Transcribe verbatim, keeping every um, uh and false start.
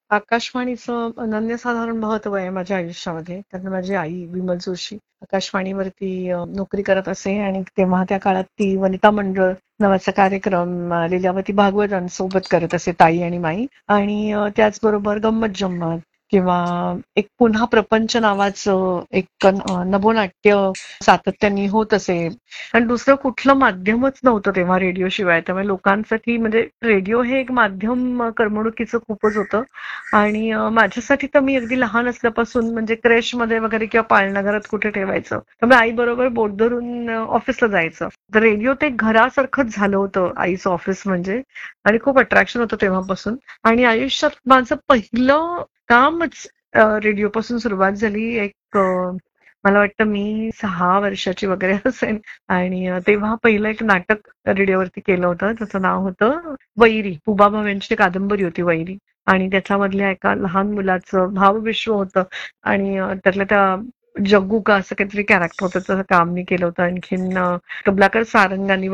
आकाशवाणीचं अनन्यसाधारण महत्व आहे माझ्या आयुष्यामध्ये. कारण माझी आई विमल जोशी आकाशवाणीवरती अ, नोकरी करत असे आणि तेव्हा त्या काळात ती वनिता मंडळ नावाचा कार्यक्रम अ, लीलावती भागवतांसोबत करत असे, ताई आणि माई. आणि अ, त्याचबरोबर गंमत जम्मत किंवा एक पुन्हा प्रपंच नावाचं एक कन- अ, नभोनाट्य सातत्याने होत असे. आणि दुसरं कुठलं माध्यमच नव्हतं तेव्हा रेडिओशिवाय. त्यामुळे लोकांसाठी म्हणजे रेडिओ हे एक माध्यम अ, करमणुकीचं खूपच होतं. आणि अ, माझ्यासाठी तर मी अगदी लहान असल्यापासून म्हणजे क्रेशमध्ये वगैरे किंवा पाळणाघरात कुठे ठेवायचं. त्यामुळे आई बरोबर बोट धरून अ, ऑफिसला जायचं. तर रेडिओ ते घरासारखंच झालं होतं आईचं ऑफिस म्हणजे. आणि खूप अट्रॅक्शन होतं तेव्हापासून. आणि आयुष्यात माझं पहिलं कामच अ, रेडिओपासून सुरुवात झाली. एक अ, मला वाटतं मी सहा वर्षाची वगैरे असेल. आणि अ, तेव्हा पहिलं एक नाटक रेडिओवरती केलं होतं. त्याचं नाव होतं वैरी. पुबा भावेंची कादंबरी होती वैरी. आणि त्याच्यामधल्या एका लहान मुलाचं भावविश्व होतं. आणि अ, त्यातल्या त्या जग्गू का असं काहीतरी कॅरेक्टर होतं, त्याचं काम मी केलं होतं. आणखीन अ, कमलाकर सारंगांनी